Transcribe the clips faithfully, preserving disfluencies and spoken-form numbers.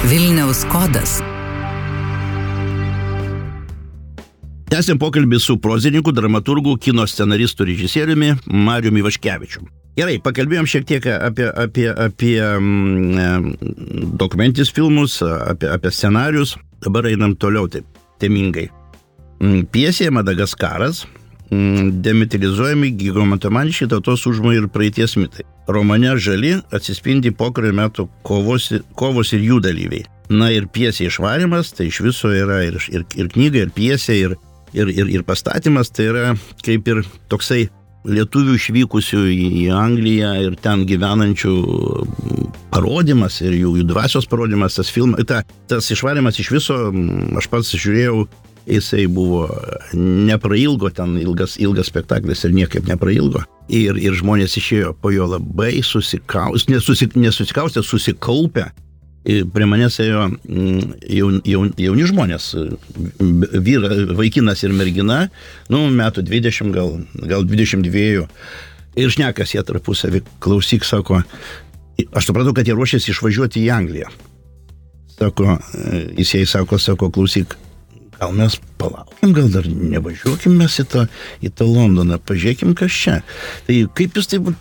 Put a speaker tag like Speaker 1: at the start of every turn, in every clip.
Speaker 1: Vilniaus kodas.
Speaker 2: Tęsiam pokalbį su prozininku, dramaturgu, kino scenaristu, režisieriumi Mariumi Ivaškevičiumi. Gerai, pakalbėjom šiek tiek apie, apie, apie mm, dokumentis filmus, apie, apie scenarius. Dabar einam toliau taip, temingai. Mm, pjesėje Madagaskaras mm, demitilizuojami gigantomaniški tautos užmojai ir praeities mitai. Romane Žali atsispindi pokario metų kovos, kovos ir jų dalyviai. Na ir pjesė Išvarymas, tai iš viso yra ir, ir, ir knyga, ir pjesė, ir Ir, ir, ir pastatymas, tai yra kaip ir toksai lietuvių išvykusių į, į Angliją ir ten gyvenančių parodimas ir jų, jų dvasios parodimas, tas filmas, ta, tas Išvarymas iš viso, aš pats žiūrėjau, jisai buvo neprailgo, ten ilgas, ilgas spektaklis ir niekaip neprailgo. Ir, ir žmonės išėjo po jo labai susikaustę, nesusik, nesusikaustę, susikaupę. Prie manęs ėjo jaun, jaun, jauni žmonės, vyra, vaikinas ir mergina, nu, metų dvidešimt, gal, gal dvidešimt dviejų. Ir šnekas jie tarpusavį, klausyk, sako, aš supratau, kad jie ruošiasi išvažiuoti į Angliją. Sako, jis jai sako, sako, klausyk, gal mes palaukim, gal dar nevažiuokim mes į tą, į tą Londoną, pažiūrėkim, kas čia. Tai kaip jūs taip...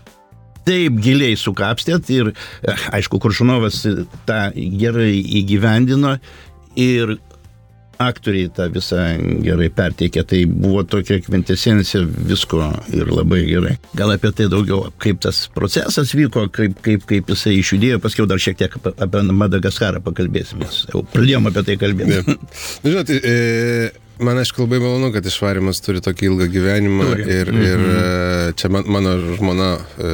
Speaker 2: Taip giliai sukapstėt ir, aišku, Kuršunovas tą gerai įgyvendino ir aktoriai tą visą gerai perteikė. Tai buvo tokia kvintesencija visko ir labai gerai. Gal apie tai daugiau, kaip tas procesas vyko, kaip, kaip, kaip jisai išjudėjo, paskiau dar šiek tiek apie Madagaskarą pakalbėsim. Jau pradėjom apie tai kalbėti.
Speaker 3: Žinot, e... Man aišku labai malonu, kad Išvarymas turi tokį ilgą gyvenimą ir, mm-hmm. ir čia man, mano žmona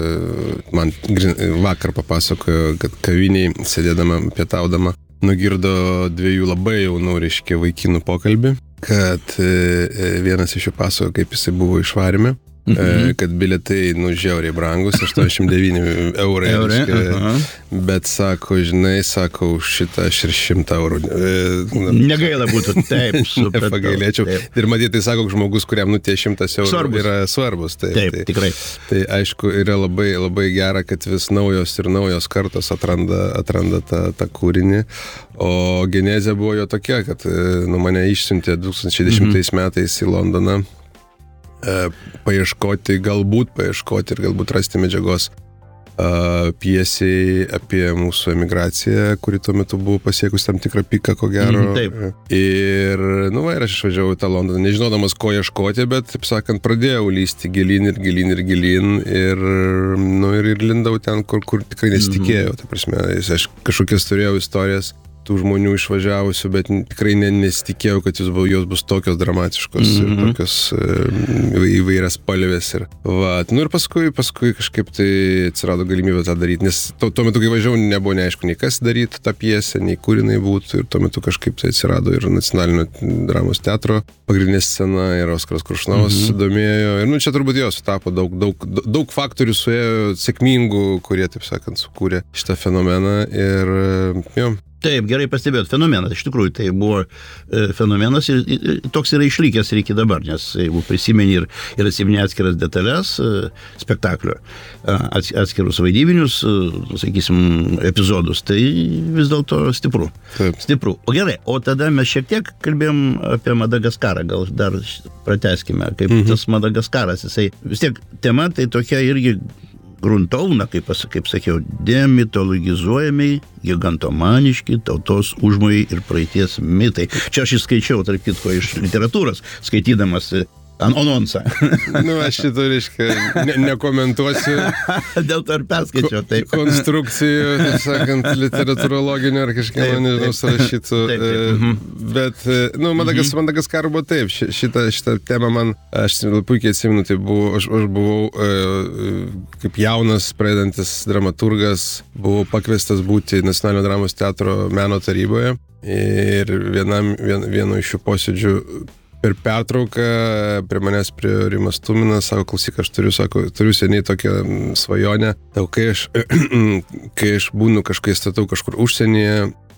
Speaker 3: man vakar papasakojo, kad kaviniai, sėdėdama, pietaudama, nugirdo dviejų labai jaunų, reiškia, vaikinų pokalbį, kad vienas iš jų pasakojo, kaip jisai buvo Išvaryme. Mm-hmm. Kad bilietai, nu, žiauriai brangus, aštuoniasdešimt devyni eurai, reiškia, uh-huh. Bet sako, žinai, sako, už šitą aš ir šimtą eurų.
Speaker 2: Negaila būtų, taip, supratau.
Speaker 3: Nepagailėčiau. Taip. Ir matyti, tai sako, žmogus, kuriam, nu, tie šimtas eurų svarbus. Yra svarbus. Taip,
Speaker 2: taip,
Speaker 3: tai,
Speaker 2: tikrai.
Speaker 3: Tai, aišku, yra labai, labai gera, kad vis naujos ir naujos kartos atranda, atranda tą, tą kūrinį. O genezė buvo jo tokia, kad, nu, mane išsiuntė du tūkstančiai dešimtais mm-hmm. metais į Londoną. Paieškoti, galbūt paieškoti ir galbūt rasti medžiagos uh, pjesiai apie mūsų emigraciją, kuri tuo metu buvo pasiekus tam tikrą piką, ko gero.
Speaker 2: Mm, taip.
Speaker 3: Ir, nu, va, ir aš išvažiavau į tą Londoną, nežinodamas, ko ieškoti, bet, taip sakant, pradėjau lysti gilin ir gilin ir gilin ir, nu, ir, ir lindau ten, kur, kur tikrai nesitikėjau. Mm-hmm. Ta prasme, aš kažkokias turėjau istorijas tų žmonių išvažiavusių, bet tikrai nesitikėjau, kad jos, jos bus tokios dramatiškos mm-hmm. ir tokios e, įvairias palvės. Ir, va, nu ir paskui, paskui kažkaip tai atsirado galimybė tą daryti, nes to, tuo metu, kai važiavau, nebuvo neaišku, nei kas daryti tą pjesę, nei kur jinai būtų, ir tuo metu kažkaip tai atsirado ir Nacionalinio dramos teatro pagrindinė scena, ir Oskaras Kuršunovas mm-hmm. sudomėjo. Ir, nu, čia turbūt jos sutapo daug, daug, daug faktorių suėjo sėkmingų, kurie, taip sakant, sukūrė šitą fenomeną ir, jo.
Speaker 2: Taip, gerai pastebėjot, fenomenas, iš tikrųjų, tai buvo e, fenomenas ir, ir toks yra išlikęs ir iki dabar, nes jeigu prisimeni ir, ir atsimeni atskiras detalės e, spektaklio, ats, atskirus vaidybinius, e, sakysim, epizodus, tai vis dėlto stipru.
Speaker 3: Taip.
Speaker 2: Stipru. O gerai, o tada mes šiek tiek kalbėjom apie Madagaskarą, gal dar pratęskime, kaip mm-hmm. tas Madagaskaras, jisai vis tiek tema tai tokia irgi gruntauna, kaip, kaip sakiau, demitologizuojami, gigantomaniški tautos užmojai ir praeities mitai. Čia aš išskaičiau, tarp kitko, iš literatūros, skaitydamas anonsą.
Speaker 3: Nu, aš šito, reiškia, ne, nekomentuosiu.
Speaker 2: Dėl to ir perskaičiau, taip.
Speaker 3: Konstrukcijų, taip sakant, literatūrologinio ar kažkieno, nežinau, surašytų.
Speaker 2: Taip, taip. Mhm.
Speaker 3: Bet, nu, Madagas, mhm. Madagaskar buvo taip. Šitą, šitą temą man, aš puikiai atsimenu, tai buvo, aš, aš buvau e, kaip jaunas, pradedantis dramaturgas, buvau pakviestas būti Nacionalinio dramos teatro meno taryboje. Ir vienam, vien, vieno iš šių posėdžių per pertrauką prie manęs prie Rimas Tuminas, sako, klausyk, aš turiu, sako, turiu seniai tokią svajonę, tau, kai aš, kai aš būnu kažkai statau kažkur užsienyje,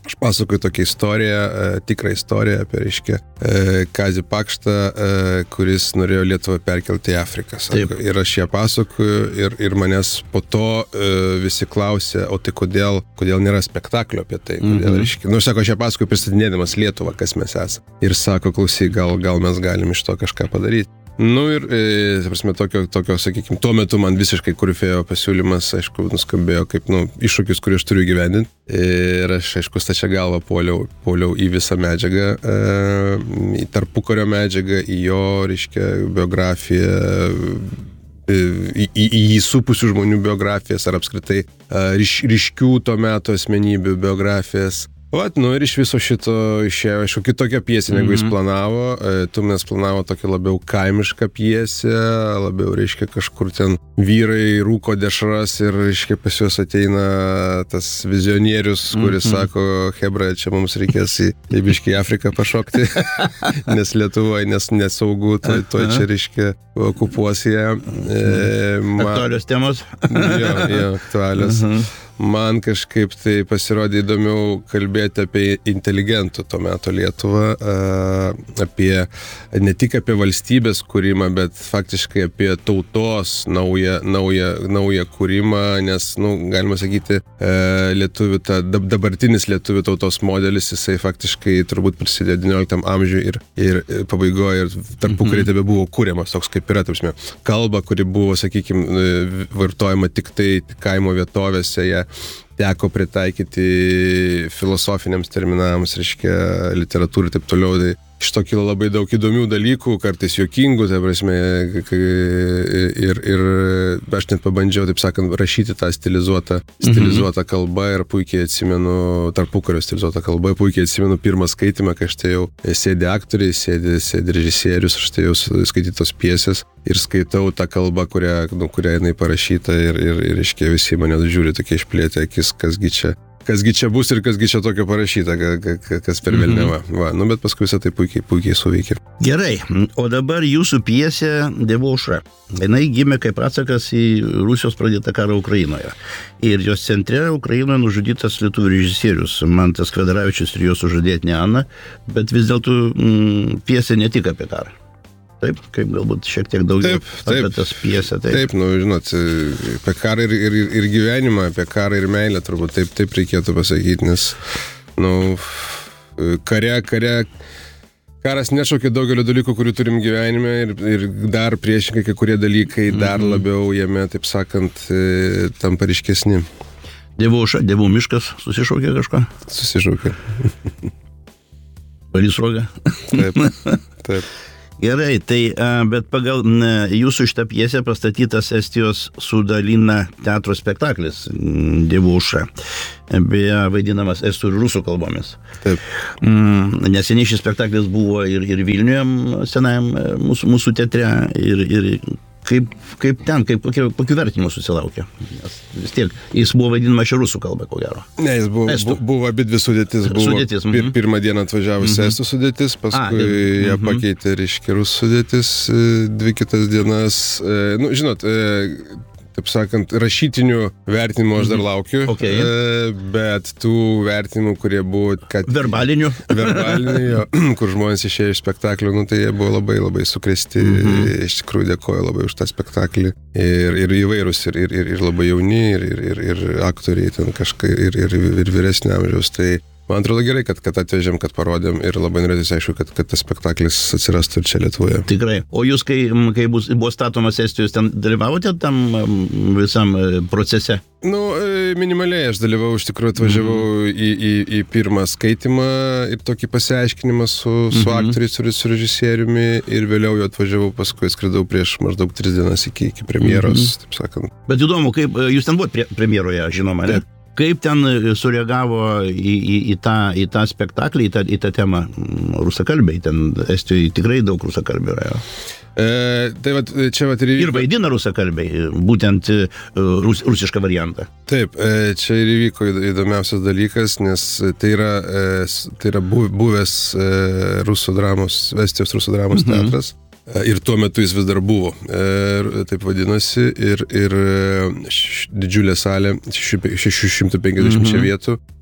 Speaker 3: Aš pasakoju tokią istoriją, e, tikrą istoriją apie, reiškia, e, Kazį Pakštą, e, kuris norėjo Lietuvą perkelti į Afriką. Sako, ir aš ją pasakoju ir, ir manęs po to e, visi klausė, o tai kodėl, kodėl nėra spektaklio apie tai. Kodėl, mm-hmm. reiškia, nu, sako, aš ją pasakoju pristatinėdamas Lietuvą, kas mes esame. Ir sako, klausyk, gal, gal mes galim iš to kažką padaryti. Nu ir, e, ta prasme, tokio, tokio, sakykime, tuo metu man visiškai kurifėjo pasiūlymas, aišku, nuskambėjo kaip, nu, iššūkis, kurį aš turiu gyvendinti. Ir aš, aišku, stačia galva puoliau, puoliau į visą medžiagą, e, į tarpukario medžiagą, į jo, reiškia, biografiją, į, į, į jį supusių žmonių biografijas ar apskritai ryš, ryškių to meto asmenybių biografijas. Vat, nu ir iš viso šito išėjo, aišku, kitokią pjesę, negu mm-hmm. jis planavo. Tuminas planavo tokią labiau kaimišką pjesę, labiau, reiškia, kažkur ten vyrai rūko dešras ir, reiškia, pas juos ateina tas vizionierius, kuris mm-hmm. sako, hebra, čia mums reikės į, į biškį Afriką pašokti, nes Lietuvoje nes, nesaugu, to, to čia, reiškia, okupuos ją. E, man...
Speaker 2: Aktualios temos.
Speaker 3: Jo, jo, aktualios. Mm-hmm. Man kažkaip tai pasirodė įdomiau kalbėti apie inteligentų to meto Lietuvą, apie, ne tik apie valstybės kūrimą, bet faktiškai apie tautos naują, naują, naują kūrimą, nes, nu, galima sakyti, lietuvių, ta, dabartinis lietuvių tautos modelis, jisai faktiškai turbūt prisidėjo devynioliktam amžiui ir, ir pabaigoje ir tarpukarį tebe buvo kūriamas toks kaip yra, tarpsime, kalba, kuri buvo, sakykime, vartojama tik tai kaimo vietovėse, ją teko pritaikyti filosofiniams terminams, reiškia, literatūrai ir taip toliau. Tai iš to kilo labai daug įdomių dalykų, kartais juokingų, tai prasme, ir, ir aš net pabandžiau, taip sakant, rašyti tą stilizuotą, stilizuotą kalbą ir puikiai atsimenu, tarpukario stilizuotą kalbą, puikiai atsimenu pirmą skaitimą, kai aš tai jau sėdi aktoriai, sėdi, sėdi režisierius, aš tai jau skaityti tos pjesės ir skaitau tą kalbą, kurią, nu, kurią jinai parašyta ir, ir, ir iškiai visi mane žiūri tokie išplėtę akis, kasgi čia. Kasgi čia bus ir kasgi čia tokio parašyta, kas per velniava. Va, nu, bet paskui visą tai puikiai, puikiai suveikė.
Speaker 2: Gerai, o dabar jūsų pjesė Dievo aušra. Jinai gimė kaip atsakas į Rusijos pradėtą karą Ukrainoje. Ir jos centre Ukrainoje nužudytas lietuvių režisierius Mantas Kvedaravičius ir jo sužadėtinė Ana, bet vis dėlto mm, pjesė ne tik apie karą. Taip, kaip galbūt šiek tiek daugiau
Speaker 3: taip, taip,
Speaker 2: apie tas pjesę. Taip,
Speaker 3: taip, nu, žinot, apie karą ir, ir, ir gyvenimą, apie karą ir meilę turbūt taip, taip reikėtų pasakyti, nes, nu, kare, kare, karas nešaukia daugelio dalykų, kurių turim gyvenime ir, ir dar priešingai kai kurie dalykai dar mm-hmm. labiau jame, taip sakant, tampa ryškesni.
Speaker 2: Dievo aušra, Dievo miškas susišaukė kažką?
Speaker 3: Susišaukė.
Speaker 2: Balys Sruoga?
Speaker 3: Taip, taip.
Speaker 2: Gerai, tai, bet pagal jūsų šitą pjesę pastatytas Estijos Sudalina teatro spektaklis Dievo aušra, beje, vaidinamas estų ir rusų kalbomis.
Speaker 3: Taip.
Speaker 2: Neseniai šis spektaklis buvo ir, ir Vilniuje, senajam mūsų, mūsų teatre, ir, ir kaip, kaip ten, kaip, kokie, kokių vertinimų susilaukė. Nes vis tiek, jis buvo vaidinamas čia rusų kalba, ko gero.
Speaker 3: Ne, jis buvo, bu, buvo abidvi sudėtis. Buvo
Speaker 2: sudėtis,
Speaker 3: pir, pirmą dieną atvažiavus mm-hmm. estų sudėtis, paskui A, mm-hmm. ją pakeitė, reiškia, rusų sudėtis dvi kitas dienas. Nu, žinot, taip sakant, rašytinių vertinimų aš dar laukiu,
Speaker 2: okay.
Speaker 3: bet tų vertinimų, kurie buvo... Kad,
Speaker 2: verbalinių.
Speaker 3: Verbalinių, jo, kur žmonės išėjo iš spektaklio, nu, tai jie buvo labai, labai sukrėsti. Mm-hmm. Iš tikrųjų dėkoju labai už tą spektaklį. Ir, ir įvairūs, ir, ir, ir labai jauni, ir, ir, ir, ir aktoriai ten kažkai, ir, ir, ir vyresnio amžiaus. Tai man atrodo gerai, kad, kad atvežėm, kad parodėm ir labai norėtųsi, aišku, kad, kad tas spektaklis atsirastų ir čia Lietuvoje.
Speaker 2: Tikrai. O jūs, kai, kai bus, buvo statomas Estijos, ten dalyvavote tam visam procese?
Speaker 3: Nu, minimaliai aš dalyvau, iš tikrųjų atvažiavau mm-hmm. į, į, į pirmą skaitimą ir tokį pasiaiškinimą su, su mm-hmm. aktoriais ir su režisieriumi ir vėliau jau atvažiavau, paskui skridau prieš maždaug tris dienas iki, iki premjeros, mm-hmm. taip sakant.
Speaker 2: Bet įdomu, kaip jūs ten buvot prie, premjeroje, žinoma, ne? Taip. Kaip ten sureagavo į, į, į, tą, į tą spektaklį, į tą, į tą temą rusakalbiai, ten Estijoje tikrai daug rusakalbių yra.
Speaker 3: E, tai vat, čia vat ir...
Speaker 2: ir vaidina rusakalbiai, būtent rus, rusišką variantą.
Speaker 3: Taip, e, čia ir įvyko įdomiausias dalykas, nes tai yra, e, tai yra buvęs e, rusų dramos, Estijos rusų dramos mhm. teatras. Ir tuo metu jis vis dar buvo, e, taip vadinosi, ir, ir š, didžiulė salė, šeši šimtai penkiasdešimt mm-hmm. vietų,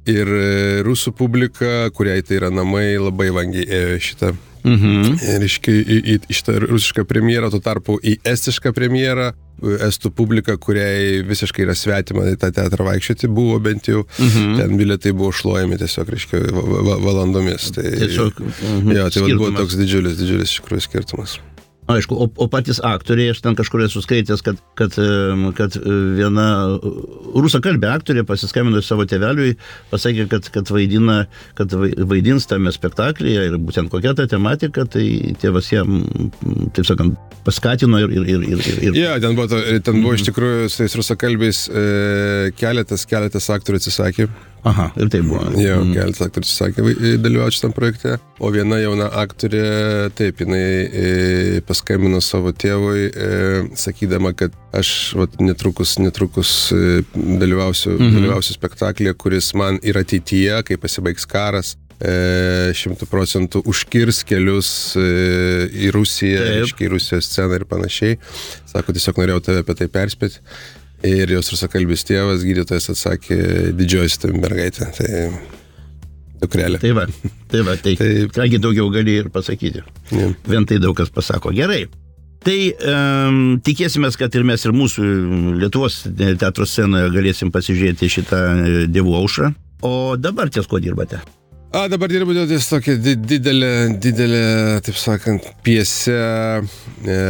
Speaker 3: ir rusų publika, kuriai tai yra namai, labai vangiai ėjo šitą.
Speaker 2: Mhm.
Speaker 3: Ir iškai į, į, į šitą rusišką premjerą, tuo tarpu į estišką premjerą, estų publika, kuriai visiškai yra svetima į tą teatrą vaikščioti, buvo bent jau, mhm. ten bilietai buvo šluojami tiesiog, reiškia, va, valandomis. Tai,
Speaker 2: tiesiog, mhm.
Speaker 3: jo, tai buvo toks didžiulis, didžiulis iš tikrųjų skirtumas.
Speaker 2: Aišku, o, o patys aktoriai, aš ten kažkur esu skaitęs, kad, kad, kad viena rusakalbė aktorė pasiskambino savo tėveliui, pasakė, kad, kad, vaidina, kad vaidins tame spektaklyje ir būtent kokia ta tematika, tai tėvas jam, taip sakant, paskatino ir... ir, ir, ir, ir...
Speaker 3: Ja, ten buvo, ten buvo iš tikrųjų su tais rusakalbiais e, keletas, keletas aktorių atsisakė.
Speaker 2: Aha, ir tai buvo.
Speaker 3: Jo, mm. keletas aktorių atsisakė dalyvauti šitam projekte. O viena jauna aktorė, taip, jinai e, paskambino savo tėvui, e, sakydama, kad aš vat, netrukus, netrukus e, dalyvausiu, mm-hmm. dalyvausiu spektaklėje, kuris man ir ateityje, kai pasibaigs karas, šimtų procentų užkirs kelius e, į Rusiją, reiškia, į Rusijos sceną ir panašiai. Sako, tiesiog norėjau tave apie tai perspėti. Ir jos rusakalbis tėvas, gydytojas, atsakė, didžioji tavim mergaitė. Tai dukrelė.
Speaker 2: Tai va, tai va, tai, tai kągi daugiau gali ir pasakyti.
Speaker 3: Ja.
Speaker 2: Vien tai daug kas pasako. Gerai. Tai um, tikėsimės, kad ir mes ir mūsų Lietuvos teatro scenoje galėsim pasižiūrėti šitą Dievų aušrą. O dabar ties ko dirbate?
Speaker 3: A, dabar dirbu ties tokia didelė, didelė, taip sakant, pjesė e,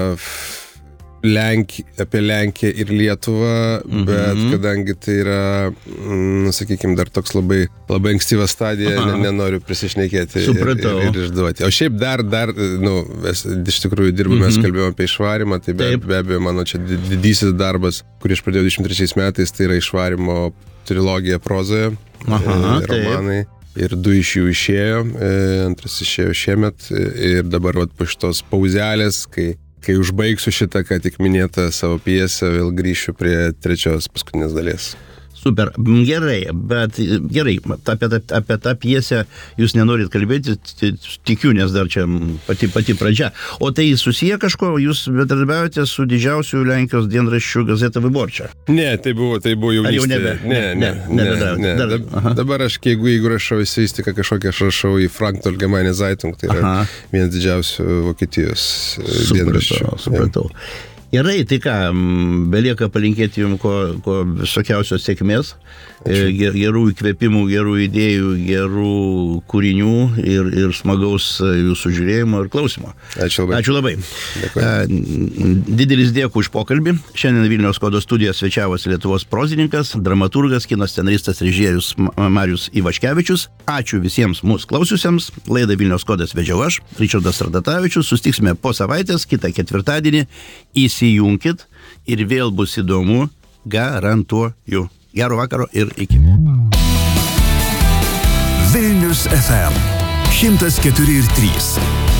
Speaker 3: Lenk, apie Lenkiją ir Lietuvą, mm-hmm. bet kadangi tai yra, mm, sakykime, dar toks labai, labai ankstyva stadija, ne, nenoriu prisišnekėti ir, ir, ir išduoti. O šiaip dar, dar, nu, mes iš tikrųjų dirbame, mm-hmm. mes kalbėjome apie išvarimą, tai be, be abejo, mano čia didysis darbas, kurį aš pradėjau dvidešimt trečiais metais, tai yra išvarimo trilogija prozoje, Aha, e, romanai. Taip. Ir du iš jų išėjo, antras išėjo šiemet ir dabar vat, po šitos pauzelės, kai, kai užbaigsiu šitą, ką tik minėtą savo pjesę, vėl grįšiu prie trečios paskutinės dalies.
Speaker 2: Super, gerai, bet gerai, apie, apie tą pjesę jūs nenorit kalbėti, tikiu, nes dar čia pati, pati pradžia. O tai susiję kažko, jūs bendradarbiaujate su didžiausiu Lenkijos dienraščiu Gazeta Wyborcza?
Speaker 3: Ne, tai buvo, tai buvo jaunystė.
Speaker 2: Ar jau nebe?
Speaker 3: Ne, ne, ne, ne, ne.
Speaker 2: Dar,
Speaker 3: Dab, dabar aš, jeigu, jeigu rašau įsistiką kažkokią, aš rašau į Frankfurter Allgemeine Zeitung, tai yra aha. vienas didžiausių Vokietijos dienraščių.
Speaker 2: Supratau, supratau. Gerai, tai ką, belieka palinkėti jums ko, ko visokiausios sėkmės, Ačiū. Gerų įkvėpimų, gerų idėjų, gerų kūrinių ir, ir smagaus jūsų žiūrėjimo ir klausimo.
Speaker 3: Ačiū labai.
Speaker 2: Ačiū labai.
Speaker 3: Dėkui.
Speaker 2: Didelis dėkui už pokalbį. Šiandien Vilniaus kodo studijoje svečiavosi Lietuvos prozininkas, dramaturgas, kino scenaristas, režisierius Marius Ivaškevičius. Ačiū visiems mūsų klausiusiems. Laidą Vilniaus kodas vedžiau aš, Ričardas Radatavičius. Sustiksime po savaitės, kitą ketvirtadienį. Įsijunkit ir vėl bus įdomu, garantuoju. Gero vakaro ir iki.
Speaker 1: Vilnius F M šimtas keturi ir trys.